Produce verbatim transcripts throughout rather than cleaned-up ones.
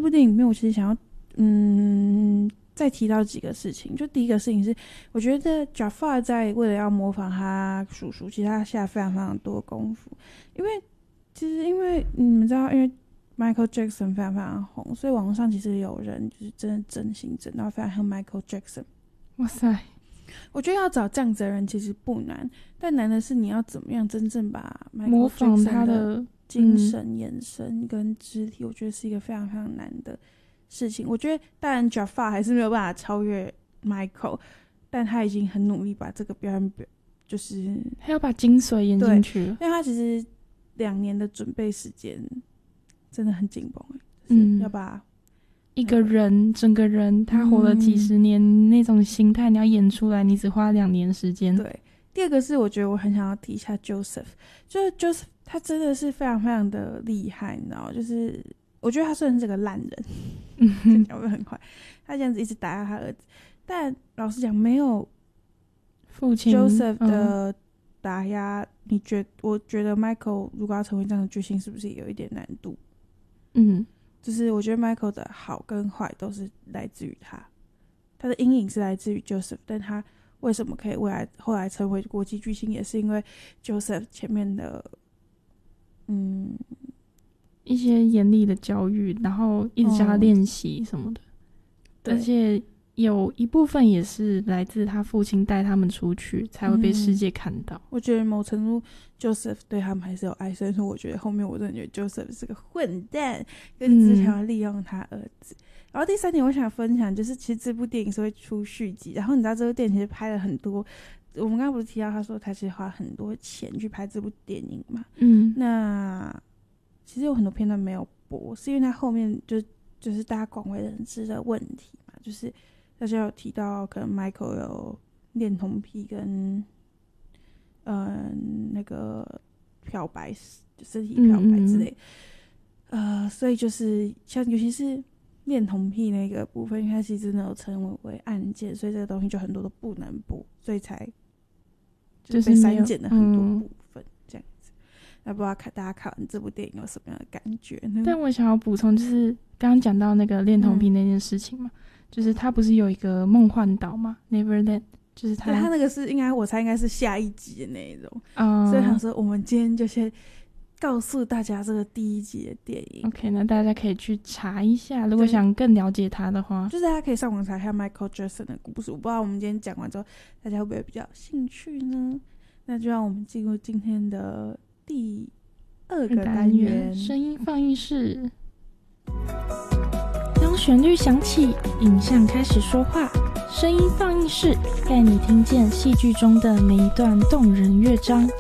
部电影里面，我其实想要嗯再提到几个事情。就第一个事情是，我觉得 Jafar 在为了要模仿他叔叔，其实他下非常非常多功夫。因为其实因为你们知道，因为 Michael Jackson 非常非常红，所以网络上其实有人就是真的整形整到非常像 Michael Jackson。 哇塞！ 我觉得要找这样子的人其实不难，但难的是你要怎么样真正把 Michael 模仿他 Jackson 的的精神、眼神跟肢体，我觉得是一个非常非常难的事情。我觉得当然 Jafar 还是没有办法超越 Michael， 但他已经很努力把这个表演表就是他要把精髓演进去了， 因为他其实两年的准备时间真的很紧绷，就是要把一个人整个人他活了几十年、嗯、那种心态你要演出来，你只花两年时间。 对，第二个是我觉得我很想要提一下 Joseph， 就是 Joseph 他真的是非常非常的厉害，你知道，就是我觉得他虽然是个烂人，嗯，讲会很快，他这样子一直打压他儿子，但老实讲，没有父亲 Joseph 的打压，嗯、你觉我觉得 Michael 如果要成为这样的巨星，是不是有一点难度？嗯。就是我觉得 Michael 的好跟坏都是来自于他，他的阴影是来自于 Joseph， 但他为什么可以未来后来成为国际巨星，也是因为 Joseph 前面的嗯一些严厉的教育，然后一直教他练习什么的、嗯，而且有一部分也是来自他父亲带他们出去才会被世界看到、嗯、 我觉得某程度 Joseph 对他们还是有爱，所以说我觉得后面我真的觉得 Joseph 是个混蛋，就是只想要利用他儿子、嗯、然后第三点我想分享就是其实这部电影是会出续集，然后你知道这部电影其实拍了很多，我们刚刚不是提到他说他其实花很多钱去拍这部电影嘛，嗯，那其实有很多片段没有播，是因为他后面就就是大家广为人知的问题嘛，就是大家有提到可能 Michael 有恋童癖跟呃那个漂白身体漂白之类、嗯、呃，所以就是像尤其是恋童癖那个部分，因为它其实真的有成为案件，所以这个东西就很多都不能播，所以才就是被删减了很多部分、嗯、这样子。那不知道看大家看完这部电影有什么样的感觉呢？ 但我想要补充就是刚刚讲到那个恋童癖那件事情嘛、嗯，就是他不是有一个梦幻岛嘛 Neverland， 就是他他那个是应该我猜应该是下一集的那一种、嗯、所以想说我们今天就先告诉大家这个第一集的电影。 OK， 那大家可以去查一下，如果想更了解他的话， 就是大家可以上网查一下 Michael Jackson 的故事。我不知道我们今天讲完之后大家会不会比较有兴趣呢？那就让我们进入今天的第二个单元， 声音放映室。当旋律响起，影像开始说话，声音放映室带你听见戏剧中的每一段动人乐章。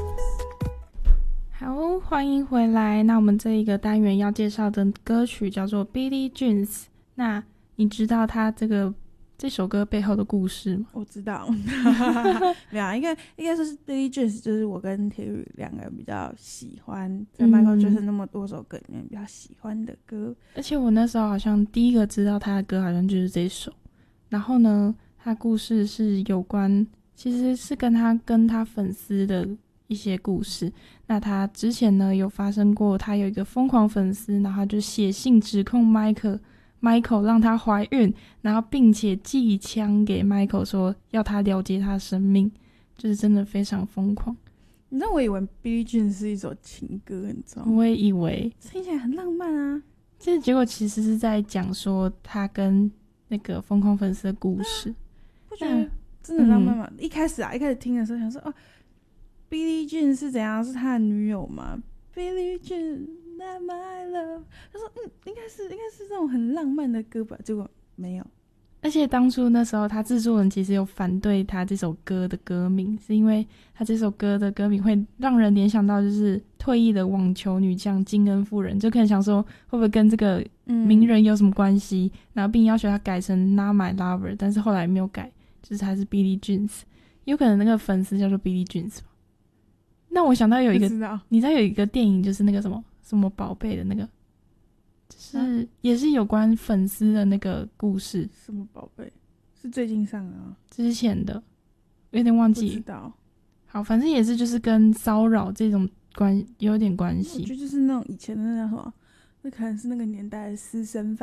好，欢迎回来。那我们这一个单元要介绍的歌曲叫做 Billie Jeans。 那你知道他这个这首歌背后的故事吗？ 我知道没有，应该应该说是 Billie Jeans， 就是我跟铁宇两个比较喜欢在 Michael Jackson 那么多首歌里面比较喜欢的歌、 嗯、而且我那时候好像第一个知道他的歌好像就是这首，然后呢他故事是有关其实是跟他跟他粉丝的一些故事。那他之前呢有发生过他有一个疯狂粉丝，然后他就写信指控 Michael Michael 让她怀孕，然后并且寄枪给 Michael 说要他了结他生命，就是真的非常疯狂。 你知道我以为 Billie Jean 是一首情歌，你知道吗？ 我也以为听起来很浪漫啊， 这结果其实是在讲说他跟那个疯狂粉丝的故事、啊、 不觉得真的很浪漫吗、嗯、一开始啊一开始听的时候想说哦 Billie Jean 是怎样，是他的女友吗？ Billie Jean Not my love， 他说嗯，应该是应该是这种很浪漫的歌吧，结果没有。 而且当初那时候他制作人其实有反对他这首歌的歌名，是因为他这首歌的歌名会让人联想到就是退役的网球女将金恩夫人，就可能想说会不会跟这个名人有什么关系、嗯、然后并要求他改成 Not my lover， 但是后来没有改，就是他是 Billie Jeans， 有可能那个粉丝叫做 Billie Jeans 吧。那我想到有一个你知道有一个电影就是那个什么什么宝贝的那个，就是也是有关粉丝的那个故事。 什么宝贝？是最近上的啊？ 之前的有点忘记。 不知道。 好，反正也是就是跟骚扰这种关有点关系。 我觉得就是那种以前的那什么，那可能是那个年代的私生饭。